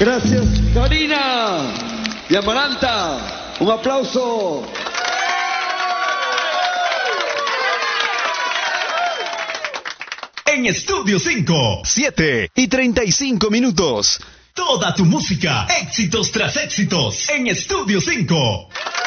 Gracias, Karina y Amaranta. Un aplauso. En Estudio 5, 7:35. Toda tu música, éxitos tras éxitos, en Estudio 5.